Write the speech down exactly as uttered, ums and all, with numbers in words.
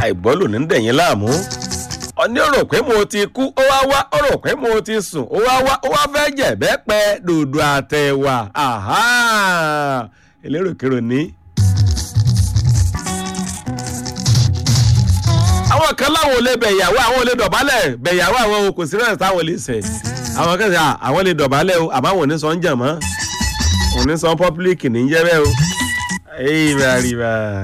àìgbọ́lò ní dẹ̀yìn láàmú ọní ó rò pé mo ti kú ó wá wá ó rò pé mo ti sùn ó wá wá ó wá fẹ́ jẹ̀bẹ́ pẹ́ dòdò àtẹ̀wà eléròkèrò ní. àwọn kan láwọn olè bẹ̀yàwó àwọn olè dọ̀bálẹ̀ bẹ̀yàwó àwọn kò sí rẹ̀ táwọn olè sẹ̀ àwọn kan sẹ́ àwọn olè dọ̀bálẹ̀ o àmọ́ àwọn oníṣọ́ ń jẹ̀ mọ́ oníṣọ́ pọ́pílíkì ní jẹ́ bẹ́ẹ̀ o.